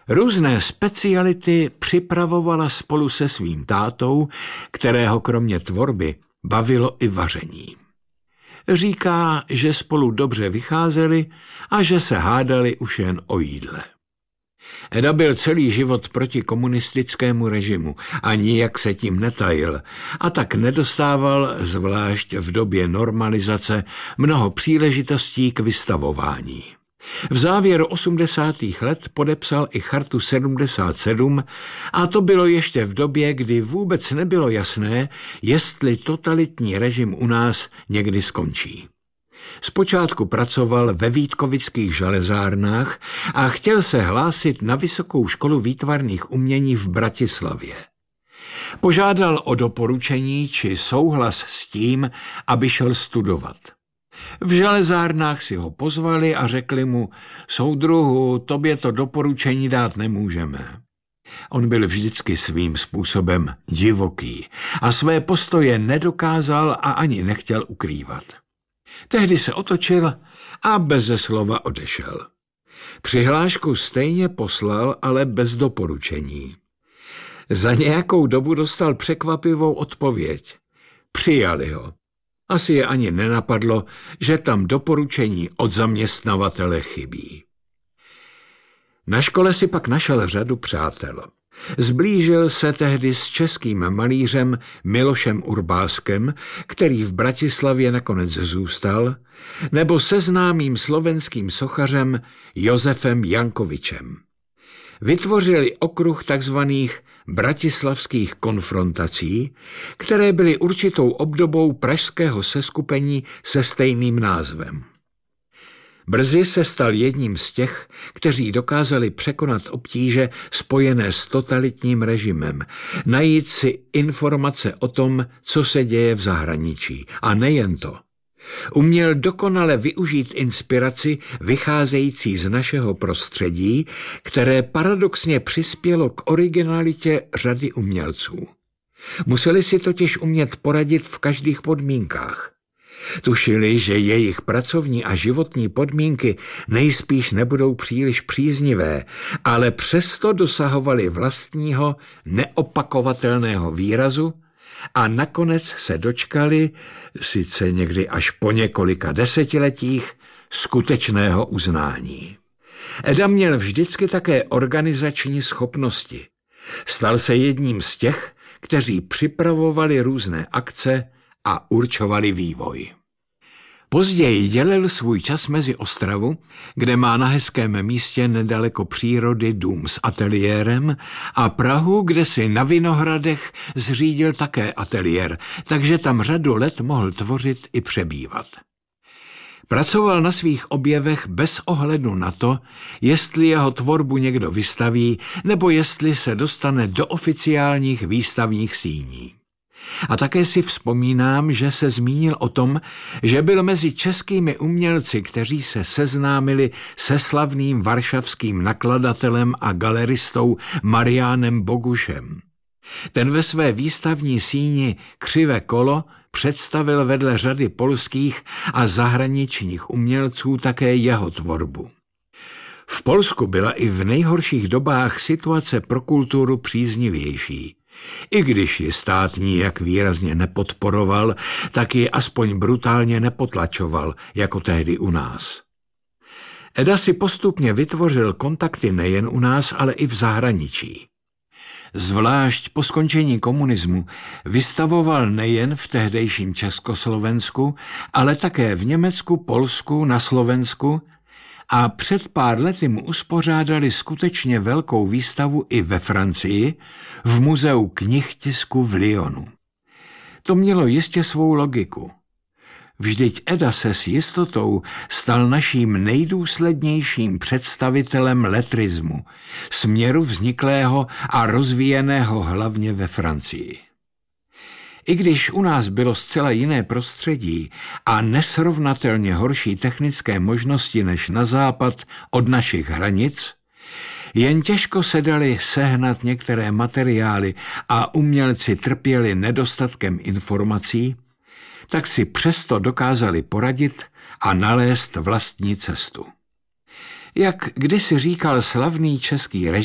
Různé speciality připravovala spolu se svým tátou, kterého kromě tvorby bavilo i vaření. Říká, že spolu dobře vycházeli a že se hádali už jen o jídle. Eda byl celý život proti komunistickému režimu a nijak se tím netajil a tak nedostával, zvlášť v době normalizace, mnoho příležitostí k vystavování. V závěru 80. let podepsal i Chartu 77 a to bylo ještě v době, kdy vůbec nebylo jasné, jestli totalitní režim u nás někdy skončí. Zpočátku pracoval ve Vítkovických železárnách a chtěl se hlásit na Vysokou školu výtvarných umění v Bratislavě. Požádal o doporučení či souhlas s tím, aby šel studovat. V železárnách si ho pozvali a řekli mu: soudruhu, tobě to doporučení dát nemůžeme. On byl vždycky svým způsobem divoký a své postoje nedokázal a ani nechtěl ukrývat. Tehdy se otočil a beze slova odešel. Přihlášku stejně poslal, ale bez doporučení. Za nějakou dobu dostal překvapivou odpověď. Přijali ho. Asi je ani nenapadlo, že tam doporučení od zaměstnavatele chybí. Na škole si pak našel řadu přátel. Zblížil se tehdy s českým malířem Milošem Urbáskem, který v Bratislavě nakonec zůstal, nebo se známým slovenským sochařem Josefem Jankovičem. Vytvořili okruh takzvaných bratislavských konfrontací, které byly určitou obdobou pražského seskupení se stejným názvem. Brzy se stal jedním z těch, kteří dokázali překonat obtíže spojené s totalitním režimem, najít si informace o tom, co se děje v zahraničí. A nejen to. Uměl dokonale využít inspiraci vycházející z našeho prostředí, které paradoxně přispělo k originalitě řady umělců. Museli si totiž umět poradit v každých podmínkách. Tušili, že jejich pracovní a životní podmínky nejspíš nebudou příliš příznivé, ale přesto dosahovali vlastního neopakovatelného výrazu a nakonec se dočkali, sice někdy až po několika desetiletích, skutečného uznání. Eda měl vždycky také organizační schopnosti. Stal se jedním z těch, kteří připravovali různé akce a určovali vývoj. Později dělil svůj čas mezi Ostravu, kde má na hezkém místě nedaleko přírody dům s ateliérem, a Prahu, kde si na Vinohradech zřídil také ateliér, takže tam řadu let mohl tvořit i přebývat. Pracoval na svých objevech bez ohledu na to, jestli jeho tvorbu někdo vystaví, nebo jestli se dostane do oficiálních výstavních síní. A také si vzpomínám, že se zmínil o tom, že byl mezi českými umělci, kteří se seznámili se slavným varšavským nakladatelem a galeristou Mariánem Bogušem. Ten ve své výstavní síni Křivé kolo představil vedle řady polských a zahraničních umělců také jeho tvorbu. V Polsku byla i v nejhorších dobách situace pro kulturu příznivější. I když ji stát nijak výrazně nepodporoval, tak ji aspoň brutálně nepotlačoval, jako tehdy u nás. Eda si postupně vytvořil kontakty nejen u nás, ale i v zahraničí. Zvlášť po skončení komunismu vystavoval nejen v tehdejším Československu, ale také v Německu, Polsku, na Slovensku, a před pár lety mu uspořádali skutečně velkou výstavu i ve Francii, v muzeu knihtisku v Lyonu. To mělo jistě svou logiku. Vždyť Eda se s jistotou stal naším nejdůslednějším představitelem letrismu, směru vzniklého a rozvíjeného hlavně ve Francii. I když u nás bylo zcela jiné prostředí a nesrovnatelně horší technické možnosti než na západ od našich hranic, jen těžko se daly sehnat některé materiály a umělci trpěli nedostatkem informací, tak si přesto dokázali poradit a nalézt vlastní cestu. Jak kdysi říkal slavný český